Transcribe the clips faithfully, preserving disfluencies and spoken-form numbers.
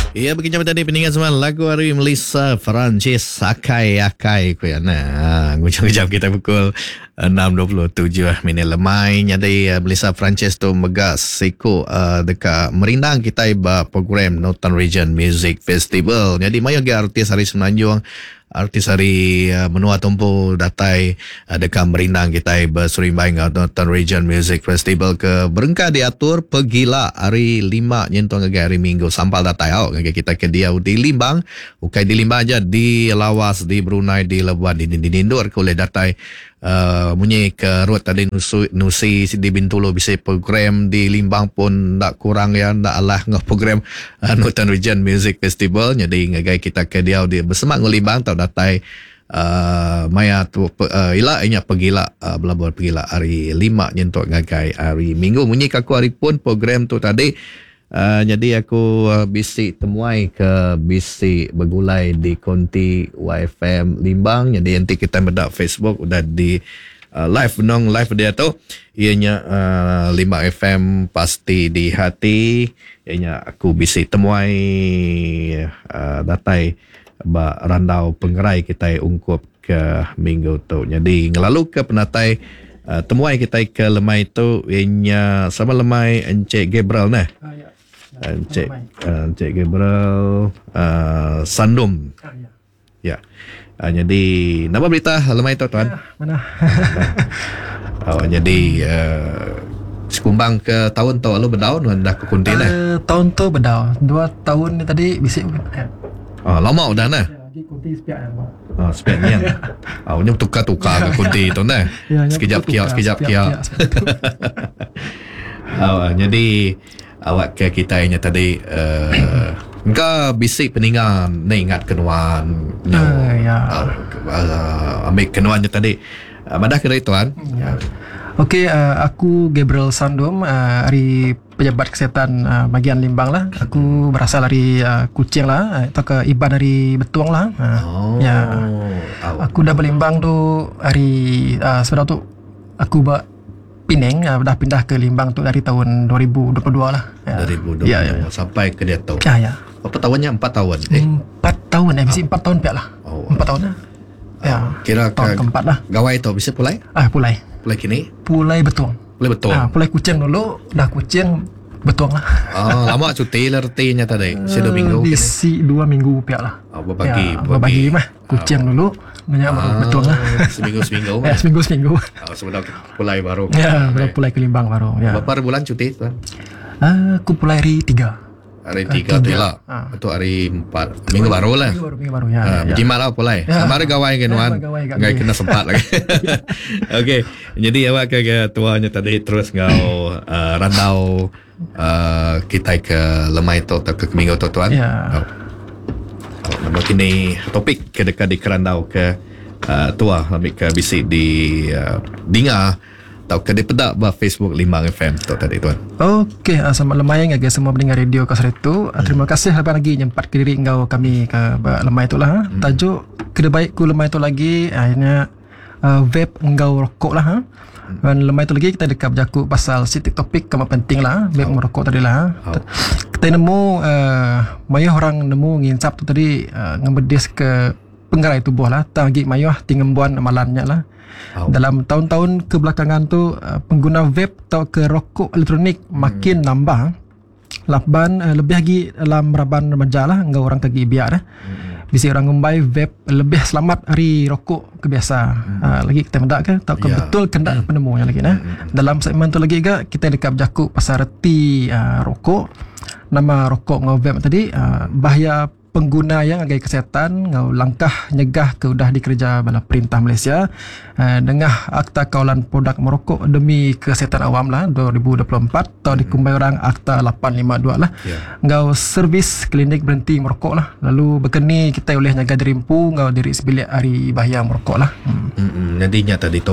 Ya, begitu tadi peningan semua lagu hari Melissa Francis Akai Akai ko yan na. Ngucap kita pukul enam dua puluh tujuh minit lemai. Jadi uh, Melissa Francis tu megas siko uh, dekat merindang kita iba program Northern Region Music Festival. Jadi mayo ge artis hari Semenanjung, artis hari uh, menua tumpu datai uh, dekat merindang kita bersurimbang Northern Region Music Festival ke berengka diatur pegila hari lima nyentuh ngagi hari Minggu sampal datai au ngagi kita ke dia di Limbang, bukan di Limbang aja, di Lawas, di Brunei, di Labuan, di Nindur ke oleh datai uh, munyi ke rut tadi nusi, nusi di Bintulu bisa program di Limbang pun tak kurang ya, tak alah ngah program uh, Northern Region Music Festival. Jadi ngagi kita ke dia di bersemak ngelimbang tau datai uh, maya tu uh, ila inya pegila uh, belabur pegila hari lima nyentuk ngagai hari Minggu munyi kaku hari pun program tu tadi. Uh, jadi aku uh, bisi temuai ke bisi bergulai di konti Y F M Limbang. Jadi nanti kita bedak Facebook udah di uh, live nong live dia tu ianya uh, lima F M pasti di hati. Ianya aku bisi temuai uh, datai ba randau pengerai kita ungkup ke minggu tu. Jadi ngelalu ke penatai uh, temuai kita ke lemai tu ianya sama lemai Encik Gabriel nah. Ah, ya. Encik uh, Encik Gabriel uh, Sandum. Ah, ya. Ya. Uh, jadi nama berita lemai tu tuan. Ya, mana? Oh, jadi uh, sekumbang ke tahun tu lalu berdaun dah ke kunti nah. Uh, tahun tu berdaun. Dua tahun ni tadi bisik. Ya. Oh, lama udah nah. Ya, di kunti sepiak yang. Oh, sepiak ni. Ah, nya tukar-tukar ke kunti tu nah. Ya, sekejap kiak, sekejap kiak. Oh, jadi awak ke kita nya tadi uh, engkau bisik peningan ni ingat kenuan uh, ya uh, uh, ambil kenuannya tadi uh, madah kira tuan ya. Okey, uh, aku Gabriel Sandum, uh, dari pejabat kesihatan uh, bagian Limbang lah. Aku berasal dari uh, Kuching lah, atau ke Iban dari Betuang lah. Uh, oh, ya. Oh. Aku dah berlimbang tu hari uh, sebenarnya tu aku buat Penang, uh, dah pindah ke Limbang tu dari tahun dua ribu dua puluh dua lah. Ya. dua ribu dua puluh ya, ya, ya. Sampai ke dia tu. Ya, ya. Berapa tahunnya? Empat tahun. Eh? Empat tahun, eh, mesti empat tahun pihak lah. Oh. Empat tahun lah. Ya. Kira tahun ke, keempat lah. Gawai tu bisa pulai? Ah, pulai. Pulai kini? Pulai Betuang. Pulai Betuang. Ah, pulai Kuching dulu, dah Kuching Betuang lah. Oh, lama cuti lertinya tadi. Sedua minggu. Di si dua minggu pihak lah. Oh, berbagi. Ya, berbagi mah. Kuching dulu, banyak baru Betuang lah. Seminggu-seminggu. Ya, seminggu-seminggu. Oh, sebenarnya pulai baru. Ya, baru pulai ke Limbang baru. Ya. Berapa bulan cuti tuan? Uh, aku pulai hari tiga. Hari tiga tu lah. Itu hari empat. Minggu baru lah. Minggu baru, minggu baru ya. Uh, ya. Gimana lah pulai? Ya. Sama ada gawai kan Wan? Gak kena sempat lagi. Okey. Jadi awak ke tuanya tadi terus ngau uh, randau uh, kita ke lemai tu ke minggu tu tuan. Ya. Oh. Oh, nama kini topik ke dekat di kerandau ke uh, tua lebih ke bisik di uh, Dinga atau ke di pedak bah Facebook Limbang F M tu tadi tuan. Okey, uh, selamat lemai ngagi semua pendengar radio kasar itu. Uh, Hmm. terima kasih lepas lagi nyempat ke diri engkau kami ke uh, lemai itulah. Ha? Hmm. Tajuk kedebaikku lemai itu lagi akhirnya uh, vape engkau rokok lah. Ha? Dan lemai itu lagi kita dekat berjaku pasal sitik topik kamu penting lah vape oh. merokok tadi lah. Ha? Oh. Kita nemu uh, mayah orang nemu nginsap tu tadi uh, ngembedis ke penggerai tubuh lah. Tagi mayah tingembuan amalannya lah. Oh. Dalam tahun-tahun kebelakangan tu uh, pengguna vape atau ke rokok elektronik hmm. makin nambah. Laban uh, lebih lagi dalam raban remaja lah, enggak orang kaki biak dah. Hmm. Bisa orang ngumbai vape lebih selamat hari rokok kebiasa. Hmm. Uh, lagi kita mendak ke atau yeah. betul kendak hmm. penemunya lagi nah. Hmm. Dalam segmen tu lagi ke kita dekat berjaku pasal reti uh, rokok. Nama rokok ngau vape tadi uh, bahaya pengguna yang agak kesihatan ngau langkah nyegah ke udah dikerja bala perintah Malaysia uh, dengah Akta Kawalan Produk Merokok demi Kesihatan Awam lah dua ribu dua puluh empat atau hmm. dikumbai orang Akta lapan lima dua lah yeah. ngau servis klinik berhenti merokok lah lalu berkeni kita boleh jaga diri empu ngau diri sebilik hari bahaya merokok lah. hmm. Hmm, jadinya tadi topik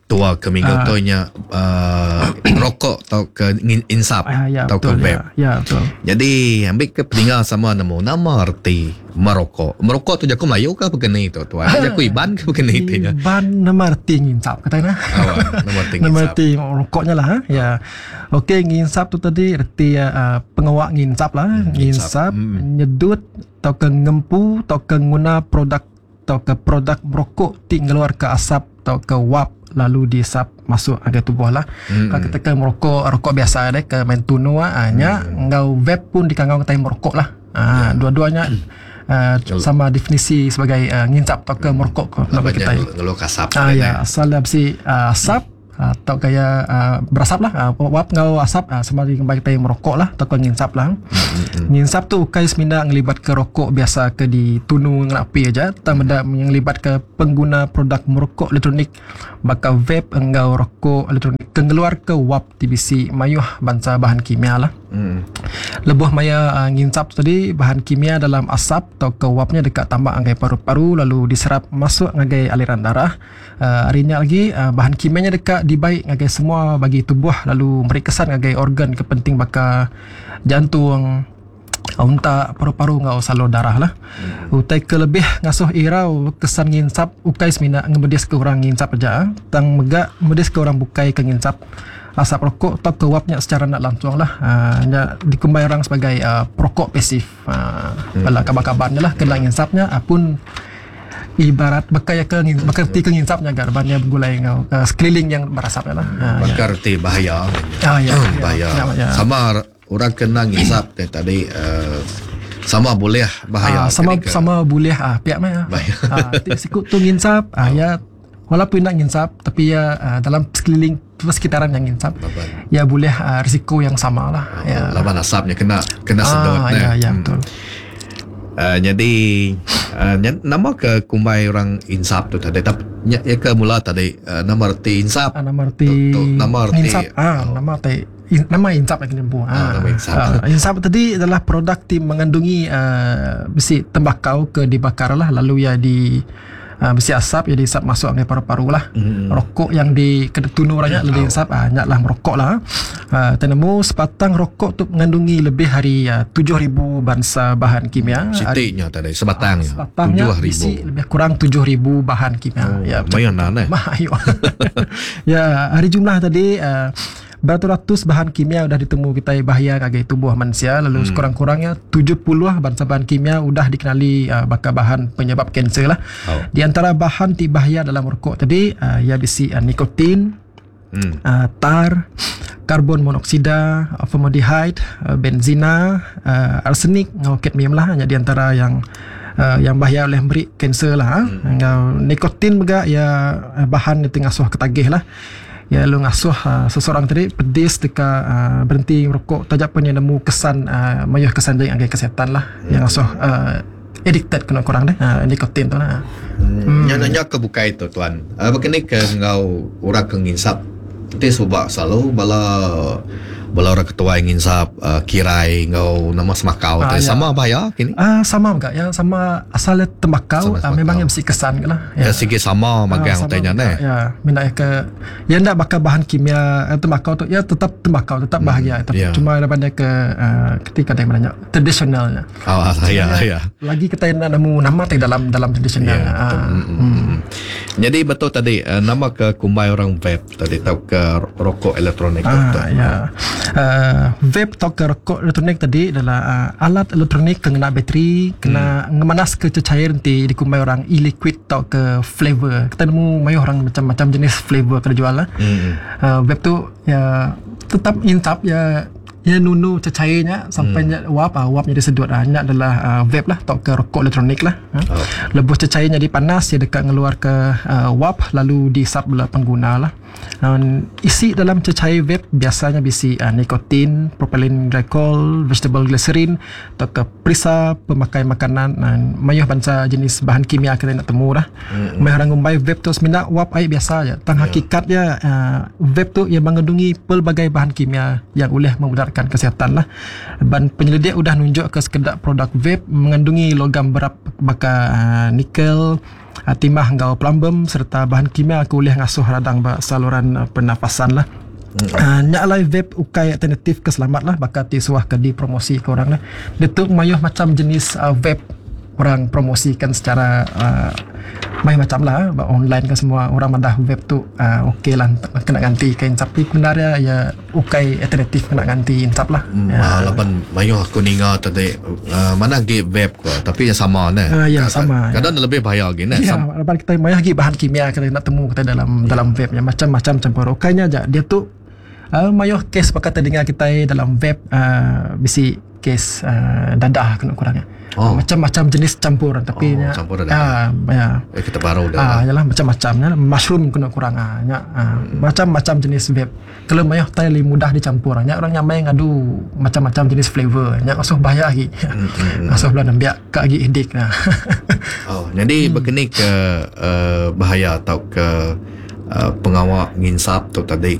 tua ke minggu Ah. tu nya uh, rokok atau ke ngin- insap Ah, ya, atau ke betul. vape. Ya, ya, betul. Jadi ambil ke peninggal sama nemu nama arti merokok. Merokok tu jaku Melayu ke apa kena itu tuan? Jaku Iban ke apa kena itu nya? Iban nama arti nginsap katanya. Awak nama arti Nama insap. arti rokoknya lah. Ha? Ya. Okey, nginsap tu tadi arti uh, pengawak nginsap lah. Hmm, nginsap. nginsap, Hmm. nyedut atau ke ngempu atau ke guna produk atau ke produk merokok ti ngeluar ke asap atau ke wap lalu diisap masuk ke tubuh lah. Hmm. Kalau kita ke merokok rokok biasa deh ke main tunu ah nya ngau vape pun dikangau kita merokok lah. Ah dua-duanya uh, sama definisi sebagai uh, nginsap atau ke merokok kalau Namanya kita. ngeluh kasap. Ah ya, asal dari si uh, asap atau kaya uh, berasap lah, uh, wap ngau asap uh, sama dengan kita merokok lah atau ke nginsap lah. Hmm. Nginsap tu ukai semina ngelibat ke rokok biasa ke di tunu dengan api aja, tak benda yang ngelibat ke pengguna produk merokok elektronik bakal vape engau rokok elektronik keluar ke wap T B C mayuh bangsa bahan kimia lah. Hmm. Lebuh maya uh, nginsap tadi bahan kimia dalam asap atau ke wapnya dekat tambak anggai paru-paru lalu diserap masuk ngagai aliran darah. Uh, harinya lagi uh, bahan kimianya dekat dibaik ngagai semua bagi tubuh lalu memberi kesan ngagai organ kepenting bakal jantung, unta, paru-paru ngau salur darah lah. Hmm. Utai ke lebih ngasuh irau kesan nginsap ukai semina ngebedis ke orang nginsap aja. Tang megak ngebedis ke orang bukai ke nginsap asap rokok atau ke wapnya secara nak langsung lah. Uh, dikumbai orang sebagai uh, perokok pasif. Uh, hmm. Bala kabar-kabarnya lah kena nginsapnya uh, pun ibarat bekaya ke bekerti ke nginsapnya agar banyak gulai ngau uh, sekeliling yang berasapnya lah. Uh, Bakar ti bahaya. Ah, ya, Hmm, ya, bahaya. ya, ya. Sama orang kena ngisap tadi tadi uh, sama boleh bahaya. Ah, sama ketika- sama boleh ah pihak mana. Bahaya. Ah, sikut tu nginsap ah ya walaupun nak nginsap tapi ya ah, dalam sekeliling sekitaran yang nginsap Laban. ya boleh ah, risiko yang sama lah. Ya. Laban asapnya kena kena sedot. Ah, nah. ya, ya Hmm. betul. Uh, jadi uh, ny- nama ke kumbai orang insap tu tadi tapi ny- ya ke mula tadi uh, nama arti insap Ah, nama arti Tu- tu, nama arti- insap ah nama arti in, nama insap lagi nempu. Ah, nama insap. Ah, insap tadi adalah produk tim mengandungi ah, besi tembakau ke dibakar lah lalu ya di uh, besi asap ya diisap masuk ke paru-paru lah. Hmm. Rokok yang di kedetunu orangnya Hmm, lebih tahu. insap ah nyaklah merokok lah. Uh, tenemu sepatang rokok tu mengandungi lebih hari uh, tujuh ribu bangsa bahan kimia. Sitiknya tadi sebatangnya Sebatangnya tujuh isi ribu. lebih kurang tujuh ribu bahan kimia. Oh, ya, lumayan lah, eh. Mahayu. Ya, hari jumlah tadi uh, beratus-ratus bahan kimia sudah ditemu kita bahaya bagi tubuh manusia lalu hmm. sekurang-kurangnya tujuh puluh bangsa bahan kimia sudah dikenali uh, bakal bahan penyebab kanser lah. Oh. Di antara bahan ti bahaya dalam rokok tadi uh, ya bisi uh, nikotin, Hmm. uh, tar, karbon monoksida, uh, formaldehyde, uh, benzina, uh, arsenik, ngau kadmium lah hanya di antara yang uh, yang bahaya oleh memberi kanser lah. Hmm. Ngau nikotin juga ya uh, bahan yang ngasuh ketagih lah. Ya lu ngasuh uh, seseorang tadi pedis dekat uh, berhenti merokok tajak pun yang nemu kesan uh, mayuh kesan jadi agak kesihatan lah. Hmm. Yang ngasuh uh, addicted kena kurang deh uh, nikotin tu lah. Hmm. Yang nanya ke buka itu tuan. Uh, begini ke ngau orang ke nginsap. Itu subak selalu bala bala orang ketua yang nginsap uh, kirai ngau nama semakau Ah, tu ya. sama bahaya kini. Ah sama enggak yang sama asalnya tembakau, Sama ah, tembakau. memang yang mesti kesan ke lah. Ya sikit sama magang sama tanya enggak, ne. Ya, minat ke ya ndak bakal bahan kimia eh, tembakau tu ya tetap tembakau, tetap bahagia tapi ya. cuma ada banyak ke uh, ketika dia menanya tradisionalnya. Oh, ya ya. Lagi kita nak nemu nama tu dalam dalam tradisional. Ya, betul. Ah, Mm, mm, mm. Jadi betul tadi uh, nama ke kumbai orang vape tadi tahu ke rokok elektronik tu. Ah, ya. Uh, vape atau ke rokok elektronik tadi adalah uh, alat elektronik kena bateri, kena hmm. ngemanas ke cecair nanti dikumbai orang e-liquid atau ke flavor. Kita nemu mayu orang macam-macam jenis flavor kena jual lah. Hmm. Uh, vape tu ya tetap intap ya ya nunu cecairnya sampai hmm. wap ah wap jadi sedut ah nya adalah uh, vape lah atau ke rokok elektronik lah. Oh. Lebus cecairnya dipanas dia dekat ngeluar ke uh, wap lalu diisap oleh pengguna lah. Um, isi dalam cecair vape biasanya bisi uh, nikotin, propylene glycol, vegetable glycerin atau ke perisa pemakai makanan dan mayuh bangsa jenis bahan kimia kita nak temu dah. Mm-hmm. Mayuh orang ngumbai vape tu sebenarnya wap air biasa aja. Tang yeah. hakikatnya uh, vape tu ia mengandungi pelbagai bahan kimia yang boleh memudaratkan kebajikan kesihatan lah. Dan penyelidik sudah nunjuk ke sekedar produk vape mengandungi logam berat bakar uh, nikel, uh, timah ngau plumbum serta bahan kimia aku boleh ngasuh radang saluran uh, pernafasan lah. Uh, nyak lai vape ukai alternatif ke selamat lah bakal tisuah ke di promosi ke orang lah. Dia tu mayuh macam jenis uh, vape orang promosikan secara uh, mai macam lah online ke semua orang mandah vape tu uh, okey lah kena ganti kain insap tapi sebenarnya ya ukai alternatif kena ganti insap lah. Hmm, ya. Lapan mayuh aku ninga tadi uh, mana gi vape ko tapi yang sama nah. Uh, ya sama. Kadang ya. lebih bahaya lagi nah. Ya, lapan kita mayuh gi bahan kimia kita nak temu kita dalam ya. dalam vape nya macam-macam campur. Ukainya aja dia tu uh, mayuh kes pakai dengar kita dalam vape uh, bisi kes uh, dadah kena kurangnya. Oh. Macam-macam jenis campuran tapi oh, nya campuran ah ya eh, kita baru dah ah yalah macam-macamnya mushroom kena kurang ah nya ah, hmm. macam-macam jenis vape kalau mayah tali mudah dicampur nya orang nyamai ngadu macam-macam jenis flavor nya asuh bahaya lagi hmm. asuh belah nambiak ka lagi hedik nah. Oh jadi hmm. berkini ke uh, bahaya atau ke uh, pengawal nginsap tu tadi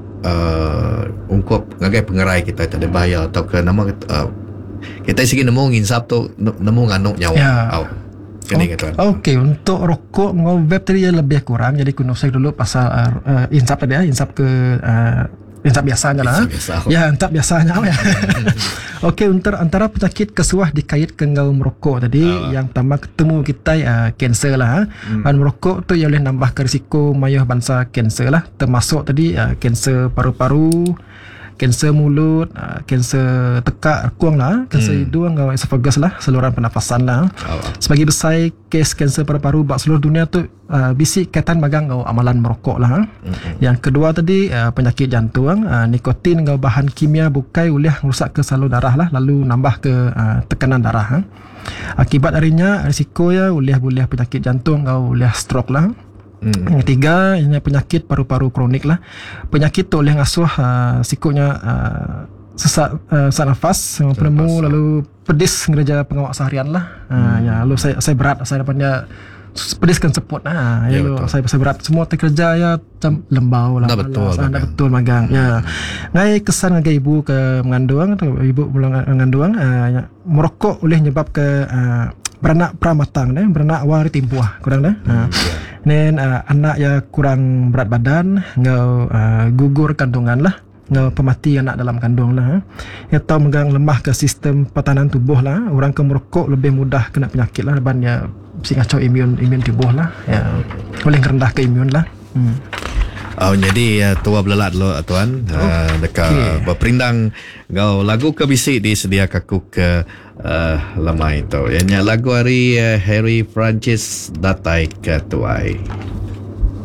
uh, ungkup ngagai pengerai kita tadi bahaya atau ke nama uh, kita segi nemu nginsap tu nemu nganuk nyawa. Ya. Oh. Kini okay. Okey, untuk rokok ngau vape tadi ya lebih kurang. Jadi kuno saya dulu pasal uh, uh, insap tadi ya, insap ke uh, insap biasanya lah. Biasa, ya, insap biasanya ya. Okey, untuk antara penyakit kesuah dikait ke ngau merokok tadi uh. yang pertama ketemu kita uh, kanser lah. Hmm. Dan merokok tu ia boleh nambah ke risiko mayuh bangsa kanser lah. Termasuk tadi uh, kanser paru-paru, kanser mulut, uh, kanser tekak kuang lah, kanser hmm. hidung atau esophagus lah, saluran pernafasan lah. Oh. Sebagai besar kes kanser paru-paru bak seluruh dunia tu uh, bisi kaitan magang ngau amalan merokok lah. Hmm. Yang kedua tadi uh, penyakit jantung, uh, nikotin ngau bahan kimia bukai boleh merosak ke saluran darah lah, lalu nambah ke uh, tekanan darah. Ha. Akibat darinya risiko ya boleh boleh penyakit jantung ngau boleh stroke lah. Hmm. Yang ketiga ini penyakit paru-paru kronik lah. Penyakit tu oleh ngasuh uh, sikutnya uh, sesak uh, sesak nafas, penemu lalu pedis ngereja pengawak seharian lah. Uh, hmm. Ya lalu saya saya berat saya dapat dia pedis kan seput nah. Ya, ya saya saya berat semua kerja ya macam lembau lah. Dah betul. Dah betul magang. Ya. Ngai kesan ngagai ibu ke mengandung atau ibu mengandung uh, ya, merokok boleh nyebab ke uh, beranak pramatang dah, beranak awal timpuah kurang dah. Hmm, uh. yeah. Then uh, anak ya kurang berat badan, ngau uh, gugur kandungan lah, ngau pemati anak dalam kandung lah. Ya atau megang lemah ke sistem pertahanan tubuh lah. Orang ke merokok lebih mudah kena penyakit lah, ban ya mesti ngacau imun imun tubuh lah. Ya boleh rendah ke imun lah. Hmm. Oh, jadi uh, tua belelat lo tuan oh, uh, dekat okay. berperindang ngau lagu ke bisik disedia kaku ke uh, lemai tu. Yang lagu hari uh, Harry Francis datai ke tuai.